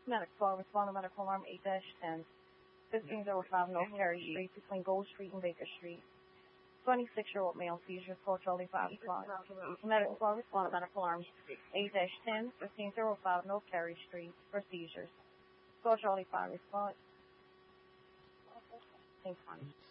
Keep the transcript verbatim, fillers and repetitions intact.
Medic four, respond to medical alarm eight ten. fifteen oh five North Carey Street between Gold Street and Baker Street. twenty-six-year-old male seizures, call Charlie five o'clock. Medic four, respond to medical alarm eight ten, fifteen oh five North Carey Street for seizures. Call Charlie five, respond. Thanks, honey.